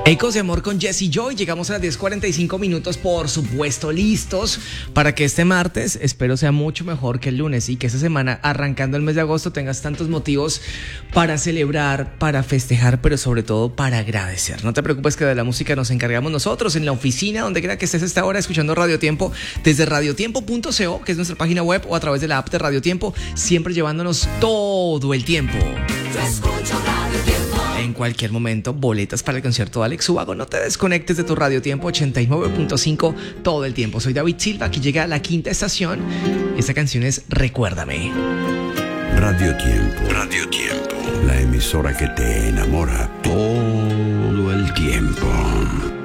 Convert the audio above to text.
Ecos de Amor con Jesse Joy. Llegamos a las 10:45 minutos, por supuesto, listos para que este martes, espero sea mucho mejor que el lunes y que esta semana, arrancando el mes de agosto, tengas tantos motivos para celebrar, para festejar, pero sobre todo para agradecer. No te preocupes que de la música nos encargamos nosotros en la oficina, donde quiera que estés a esta hora escuchando Radio Tiempo, desde radiotiempo.co, que es nuestra página web, o a través de la app de Radio Tiempo, siempre llevándonos todo el tiempo. Yo escucho Radio Tiempo. En cualquier momento, boletas para el concierto de Alex Ubago. No te desconectes de tu Radio Tiempo 89.5 todo el tiempo. Soy David Silva, aquí llega la quinta estación. Esta canción es Recuérdame. Radio Tiempo. Radio Tiempo. La emisora que te enamora todo el tiempo.